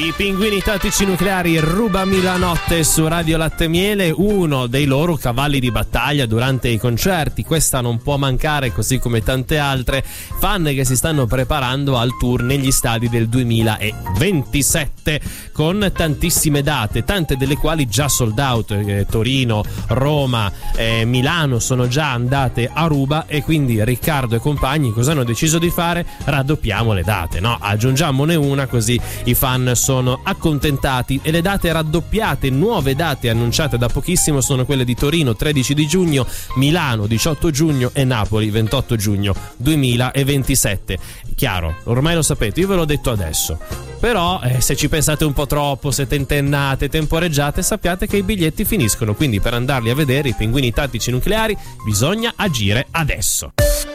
I Pinguini Tattici Nucleari, Rubami la notte su Radio Latte Miele, uno dei loro cavalli di battaglia durante i concerti. Questa non può mancare, così come tante altre. Fan che si stanno preparando al tour negli stadi del 2027 con tantissime date, tante delle quali già sold out. Torino, Roma, Milano sono già andate a ruba, e quindi Riccardo e compagni cosa hanno deciso di fare? Raddoppiamo le date, no? Aggiungiamone una, così i fan sono accontentati. E le date raddoppiate, nuove date annunciate da pochissimo, sono quelle di Torino 13 di giugno, Milano 18 giugno e Napoli 28 giugno 2027. Chiaro, ormai lo sapete, io ve l'ho detto adesso, però se ci pensate un po' troppo, se tentennate, temporeggiate, sappiate che i biglietti finiscono, quindi per andarli a vedere i Pinguini Tattici Nucleari bisogna agire adesso.